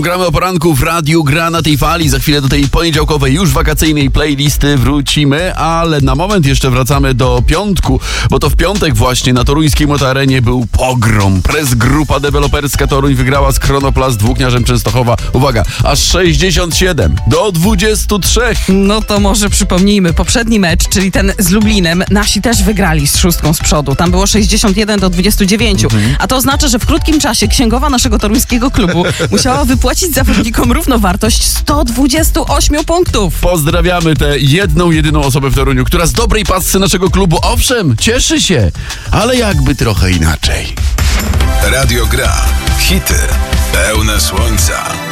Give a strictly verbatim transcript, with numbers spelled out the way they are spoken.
Gramy o poranku w radiu, gra na tej fali. Za chwilę do tej poniedziałkowej, już wakacyjnej playlisty wrócimy, ale na moment jeszcze wracamy do piątku, bo to w piątek właśnie na toruńskiej motoarenie był pogrom. Press Grupa Deweloperska Toruń wygrała z Chronoplast Włókniarzem Częstochowa. Uwaga, aż sześćdziesiąt siedem do dwudziestu trzech. No to może przypomnijmy, poprzedni mecz, czyli ten z Lublinem, nasi też wygrali z szóstką z przodu. Tam było sześćdziesiąt jeden do dwudziestu dziewięciu. Mhm. A to oznacza, że w krótkim czasie księgowa naszego toruńskiego klubu musiała wypłacić zawodnikom równowartość sto dwudziestu ośmiu punktów. Pozdrawiamy tę jedną, jedyną osobę w Toruniu, która z dobrej pasy naszego klubu, owszem, cieszy się, ale jakby trochę inaczej. Radio Gra. Hity pełne słońca.